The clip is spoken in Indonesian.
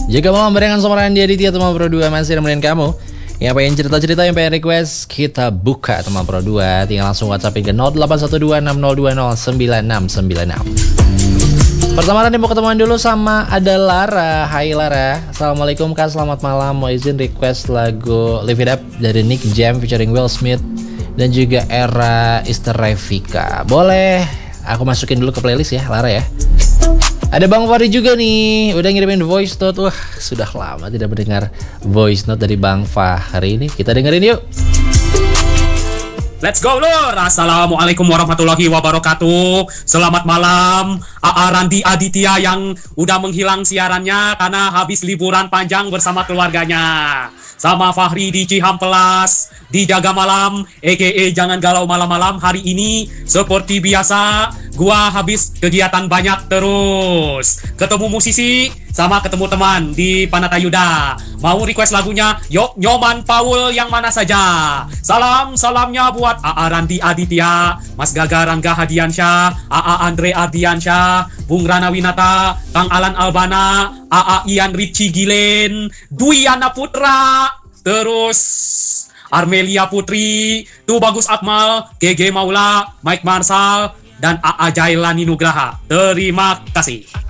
Jika malam barengan sama Randy Aditya teman Pro 2 masih nemenin kamu. Yang pengen cerita-cerita, yang pengen request, kita buka teman Pro 2. Tinggal langsung WhatsApp ke 081260209696. Pertama Randy mau ketemuan dulu sama ada Lara. Hai Lara, Assalamualaikum Kak, selamat malam. Mau izin request lagu Live It Up dari Nick Jam featuring Will Smith dan juga Era Isterevika. Boleh aku masukin dulu ke playlist ya Lara ya. Ada Bang Fahri juga nih, udah ngirimin voice note. Wah, sudah lama tidak mendengar voice note dari Bang Fahri ini. Kita dengerin yuk. Let's go lur. Assalamualaikum warahmatullahi wabarakatuh. Selamat malam AA Randy Aditya yang udah menghilang siarannya karena habis liburan panjang bersama keluarganya. Sama Fahri di Cihampelas, di Jaga Malam, a.k.a. Jangan Galau Malam-Malam. Hari ini seperti biasa, gua habis kegiatan banyak terus. Ketemu musisi, sama ketemu teman di Panatayuda. Mau request lagunya, yuk Nyoman Paul yang mana saja. Salamnya buat AA Randy Aditya, Mas Gaga Rangga Hadiansyah, AA Andre Ardiansyah, Bung Rana Winata, Kang Alan Albana, AA Ian Ritchie Gilen, Duyana Putra, terus Armelia Putri, Tu Bagus Akmal, GG Maula, Mike Marsal, dan AA Jailani Nugraha. Terima kasih.